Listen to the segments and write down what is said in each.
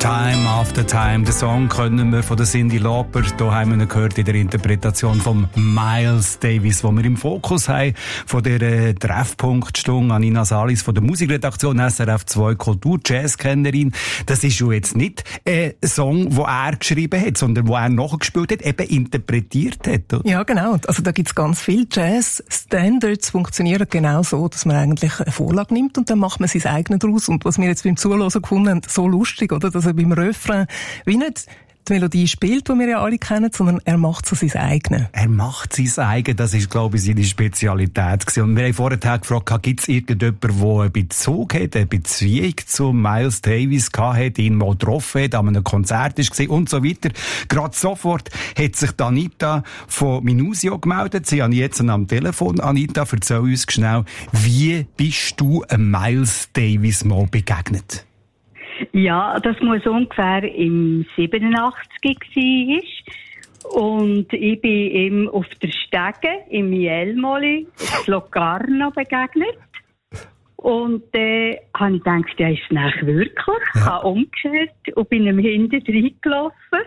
Time After Time. Den Song kennen wir von der Cyndi Lauper. Hier haben wir ihn gehört in der Interpretation von Miles Davis, wo wir im Fokus haben von der Treffpunktstunde an Nina Salis von der Musikredaktion SRF 2 Kultur, Jazzkennerin. Das ist ja jetzt nicht ein Song, den er geschrieben hat, sondern den er nachgespielt hat, eben interpretiert hat. Oder? Ja, genau. Also da gibt's ganz viele Jazz-Standards, funktionieren genau so, dass man eigentlich eine Vorlage nimmt und dann macht man sein eigenes draus. Und was wir jetzt beim Zuhören gefunden haben, so lustig, oder? Dass er beim Refrain wie nicht die Melodie spielt, die wir ja alle kennen, sondern er macht so sein eigenes. Er macht sein eigenes, das ist, glaube ich, seine Spezialität gewesen. Und wir haben vorher gefragt, gibt es irgendjemanden, der einen Bezug hat, eine Beziehung zu Miles Davis gehabt, ihn mal getroffen hat, an einem Konzert ist gesehen und so weiter. Gerade sofort hat sich Anita von Minusio gemeldet. Sie haben jetzt am Telefon. Anita, erzähl uns schnell, wie bist du Miles Davis mal begegnet? Ja, das muss ungefähr im 87 sein. Und ich bin ihm auf der Stege im Jelmoli, in Locarno, begegnet. Und dann habe ich gedacht, ja, ist es nicht wirklich? Ich habe umgekehrt und bin ihm hinten reingelaufen.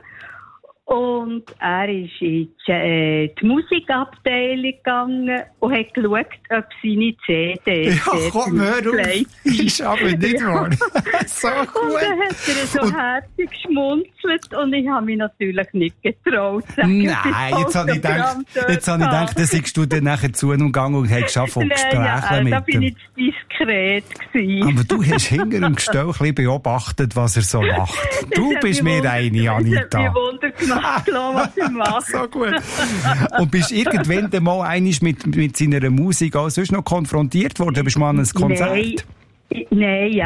Und er ist in die Musikabteilung gegangen und hat geschaut, ob seine CD komm, hör auf. Ist aber nicht wahr. So gut. Und dann hat er so herzig geschmunzelt und ich habe mich natürlich nicht getraut. Nein, jetzt habe ich gedacht, da siehst du dann nachher zu und gegangen und hast geschafft von Gesprächen mit ihm. Da bin ich diskret gewesen. Aber du hast hinter dem Gestell ein bisschen beobachtet, was er so macht. Du bist mir eine, Anita. Das hat mich Wunder gemacht, was er macht. So gut. Und bist irgendwann dann mal einmal mit seiner Musik auch sonst noch konfrontiert worden? Bist du mal an ein Konzert? Nein.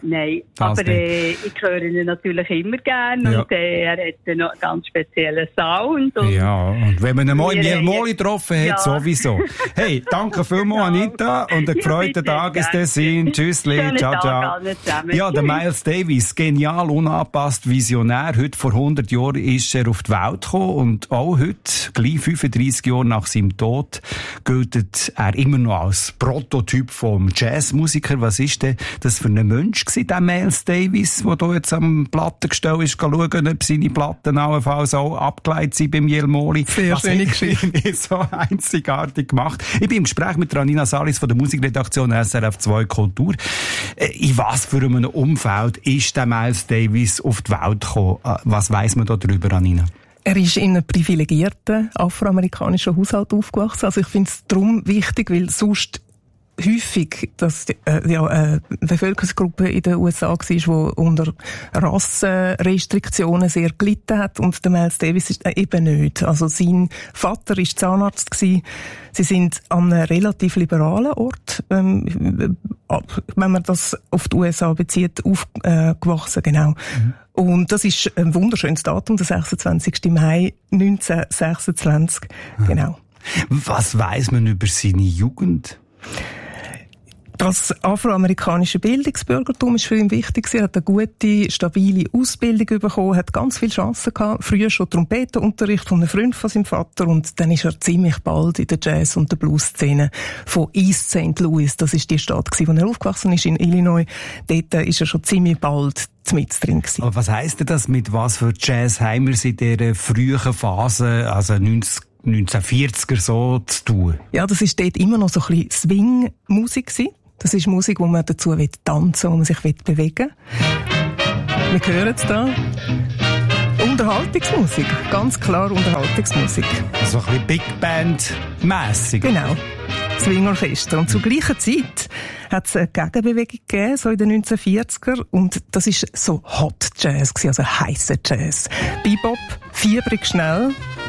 Aber ich höre ihn natürlich immer gerne und er hat noch einen ganz speziellen Sound. Und und wenn man ihn mal im Jelmoli getroffen hat, sowieso. Hey, danke vielmals, Anita, und einen gefreuten Tagestessin. Tschüssli, ciao. Ja, der Miles Davis, genial, unangepasst, visionär. Heute vor 100 Jahren ist er auf die Welt gekommen und auch heute, gleich 35 Jahre nach seinem Tod, gilt er immer noch als Prototyp vom Jazzmusiker. Was ist denn das für ein Mensch gewesen, der Miles Davis, der hier jetzt am Plattengestell ist, schauen, ob seine Platten allenfalls auch abgeleitet sind beim Jelmoli. Sehr schöne Geschichte. So einzigartig gemacht. Ich bin im Gespräch mit Nina Salis von der Musikredaktion SRF 2 Kultur. In was für einem Umfeld ist der Miles Davis auf die Welt gekommen? Was weiss man da darüber, Nina? Er ist in einem privilegierten afroamerikanischen Haushalt aufgewachsen. Also ich finde es darum wichtig, weil sonst häufig, dass eine Bevölkerungsgruppe in den USA war, die unter Rassenrestriktionen sehr gelitten hat und der Miles Davis ist eben nicht. Also sein Vater war Zahnarzt gewesen. Sie sind an einem relativ liberalen Ort, wenn man das auf die USA bezieht, aufgewachsen, genau. Und das ist ein wunderschönes Datum, der 26. Mai 1926, genau. Was weiss man über seine Jugend? Das afroamerikanische Bildungsbürgertum ist für ihn wichtig. Er hat eine gute, stabile Ausbildung bekommen, hat ganz viele Chancen gehabt. Früher schon Trompetenunterricht von einem Freund von seinem Vater und dann ist er ziemlich bald in der Jazz- und der Blues-Szene von East St. Louis. Das ist die Stadt, wo er aufgewachsen ist, in Illinois. Dort ist er schon ziemlich bald mit drin gewesen. Aber was heisst denn das, mit was für Jazz haben wir in dieser frühen Phase, also 1940er so zu tun? Ja, das ist dort immer noch so ein bisschen Swing-Musik gewesen. Das ist Musik, wo man dazu tanzen will, wo man sich bewegen will. Wir hören es da. Unterhaltungsmusik. Ganz klar Unterhaltungsmusik. So ein bisschen Big Band-mässig. Genau. Swing-Orchester. Und zur gleichen Zeit hat es eine Gegenbewegung gegeben, so in den 1940er. Und das ist so Hot Jazz gewesen, also heisser Jazz. Bebop, fiebrig schnell.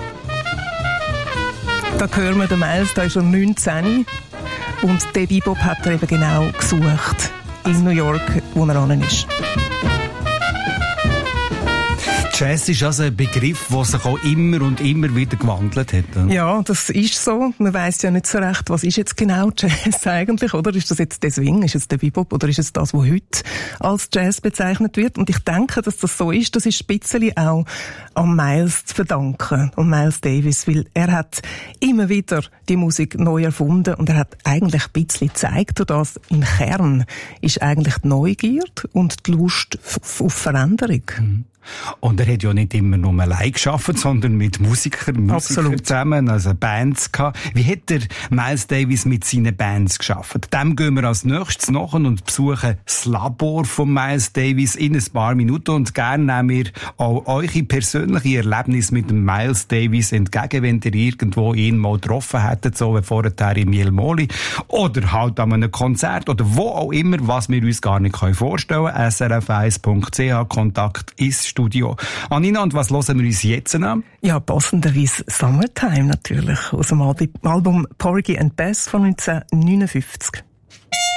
Da hören wir den Miles, da ist er 19. Und den Bebop hat er eben genau gesucht in New York, wo er hin ist. Jazz ist also ein Begriff, der sich auch immer und immer wieder gewandelt hat. Oder? Ja, das ist so. Man weiss ja nicht so recht, was ist jetzt genau Jazz eigentlich, oder? Ist das jetzt der Swing, ist es der Bebop oder ist es das, was heute als Jazz bezeichnet wird? Und ich denke, dass das so ist, das ist ein bisschen auch an Miles zu verdanken, an Miles Davis, weil er hat immer wieder die Musik neu erfunden und er hat eigentlich ein bisschen gezeigt, durch das im Kern ist eigentlich die Neugierde und die Lust auf Veränderung. Mhm. Und er hat ja nicht immer nur allein gearbeitet, sondern mit Musikern zusammen, also Bands gehabt. Wie hat der Miles Davis mit seinen Bands gearbeitet? Dem gehen wir als nächstes nach und besuchen das Labor von Miles Davis in ein paar Minuten. Und gerne nehmen wir auch eure persönliche Erlebnisse mit dem Miles Davis entgegen, wenn ihr irgendwo ihn mal getroffen hättet, so wie vorher im Jelmoli, oder halt an einem Konzert, oder wo auch immer, was wir uns gar nicht vorstellen können. srf1.ch, Kontakt ist Studio. Anina, und was hören wir uns jetzt an? Ja, passenderweise Summertime natürlich, aus dem Album Porgy and Bess von 1959.